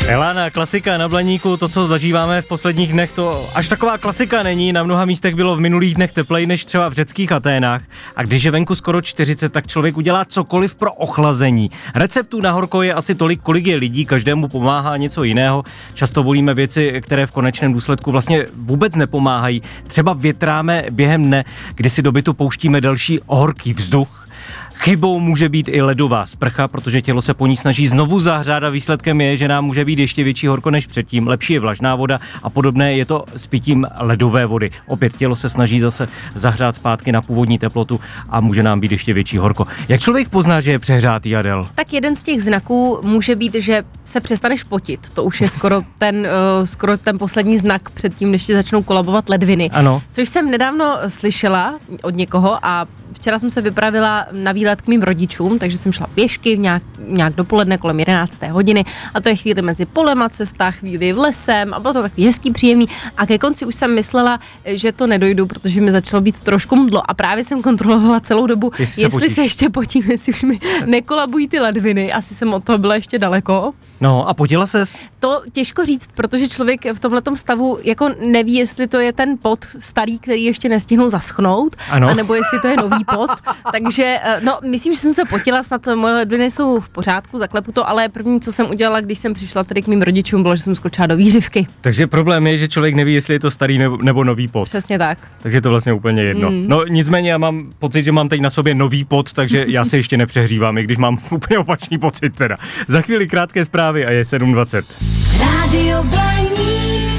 Elana, klasika na Blaníku, to, co zažíváme v posledních dnech, to až taková klasika není. Na mnoha místech bylo v minulých dnech teplej než třeba v řeckých Aténách. A když je venku skoro 40, tak člověk udělá cokoliv pro ochlazení. Receptů na horko je asi tolik, kolik je lidí, každému pomáhá něco jiného. Často volíme věci, které v konečném důsledku vlastně vůbec nepomáhají. Třeba větráme během dne, kdy si do bytu pouštíme další horký vzduch. Chybou může být i ledová sprcha, protože tělo se po ní snaží znovu zahřát a výsledkem je, že nám může být ještě větší horko než předtím. Lepší je vlažná voda a podobné je to s pitím ledové vody. Opět tělo se snaží zase zahřát zpátky na původní teplotu a může nám být ještě větší horko. Jak člověk pozná, že je přehřátý, Adel? Tak jeden z těch znaků může být, že se přestaneš potit. To už je skoro ten poslední znak před tím, než ti začnou kolabovat ledviny. Ano. Což jsem nedávno slyšela od někoho a včera jsem se vypravila na výlet k mým rodičům, takže jsem šla pěšky nějak dopoledne kolem 11. hodiny a to je chvíli mezi polem a cesta, chvíli v lesem a bylo to takový hezký, příjemný a ke konci už jsem myslela, že to nedojdu, protože mi začalo být trošku mdlo a právě jsem kontrolovala celou dobu, jestli se ještě potím, jestli už mi nekolabují ty ledviny, asi jsem od toho byla ještě daleko. No a potila ses? To těžko říct, protože člověk v tomhletom stavu jako neví, jestli to je ten pot starý, který ještě nestihnul zaschnout, anebo jestli to je nový pot. Takže, myslím, že jsem se potila, snad moje ledviny jsou v pořádku, zaklepu to, ale první, co jsem udělala, když jsem přišla tady k mým rodičům, bylo, že jsem skočila do výřivky. Takže problém je, že člověk neví, jestli je to starý nebo nový pot. Přesně tak. Takže to vlastně úplně jedno. No nicméně já mám pocit, že mám teď na sobě nový pot, takže já se ještě nepřehřívám, i když mám úplně opačný pocit teda. Za chvíli krátké zprávy a je 7:20. Rádio Blaník.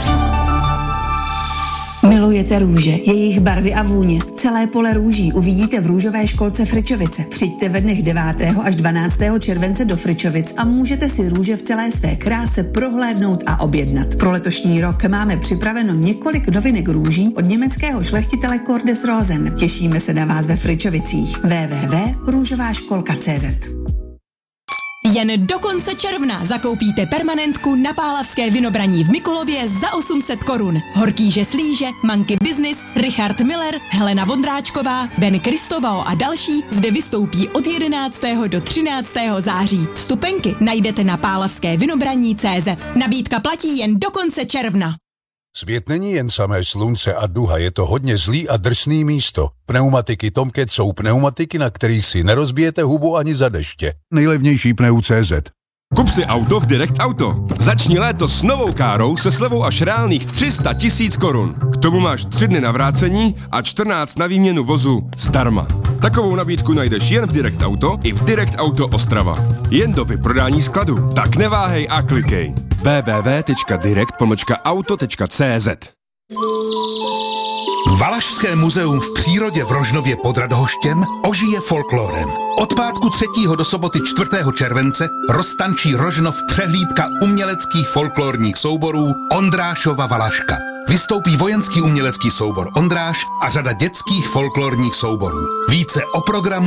Milujete růže, jejich barvy a vůně. Celé pole růží uvidíte v růžové školce Fričovice. Přijďte ve dnech 9. až 12. července do Fričovic a můžete si růže v celé své kráse prohlédnout a objednat. Pro letošní rok máme připraveno několik novinek růží od německého šlechtitele Cordes Rosen. Těšíme se na vás ve Fričovicích. www.růžováškolka.cz. Jen do konce června zakoupíte permanentku na Pálavské Vinobraní v Mikulově za 800 korun. Horkýže Slíže, Monkey Business, Richard Miller, Helena Vondráčková, Ben Kristovao a další zde vystoupí od 11. do 13. září. Vstupenky najdete na pálavskévinobraní.cz. Nabídka platí jen do konce června. Svět není jen samé slunce a duha, je to hodně zlý a drsný místo. Pneumatiky Tomcat jsou pneumatiky, na kterých si nerozbijete hubu ani za deště. Nejlevnější pneu.cz. Kup si auto v Direct Auto. Začni léto s novou károu se slevou až reálných 300 000 korun. K tomu máš 3 dny na vrácení a 14 na výměnu vozu zdarma. Takovou nabídku najdeš jen v Direct Auto i v Direct Auto Ostrava. Jen do vyprodání skladu. Tak neváhej a klikej. www.direct-auto.cz. Valašské muzeum v přírodě v Rožnově pod Radhoštěm ožije folklórem. Od pátku 3. do soboty 4. července roztančí Rožnov přehlídka uměleckých folklórních souborů Ondrášova Valaška. Vystoupí vojenský umělecký soubor Ondráš a řada dětských folklórních souborů. Více o programu